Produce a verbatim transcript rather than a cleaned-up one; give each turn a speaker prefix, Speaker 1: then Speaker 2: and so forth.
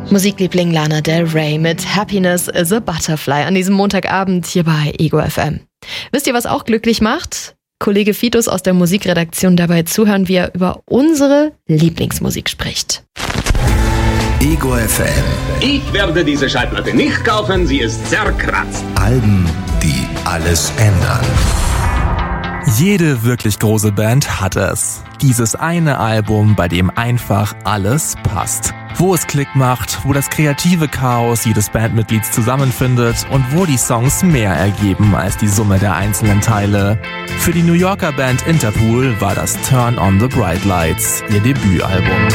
Speaker 1: Musikliebling Lana Del Rey mit Happiness is a Butterfly an diesem Montagabend hier bei Ego F M. Wisst ihr, was auch glücklich macht? Kollege Fitus aus der Musikredaktion dabei zuhören, wie er über unsere Lieblingsmusik spricht.
Speaker 2: Ego F M.
Speaker 3: Ich werde diese Schallplatte nicht kaufen, sie ist zerkratzt.
Speaker 2: Alben, die alles ändern.
Speaker 4: Jede wirklich große Band hat es. Dieses eine Album, bei dem einfach alles passt. Wo es Klick macht, wo das kreative Chaos jedes Bandmitglieds zusammenfindet und wo die Songs mehr ergeben als die Summe der einzelnen Teile. Für die New Yorker Band Interpol war das Turn on the Bright Lights ihr Debütalbum.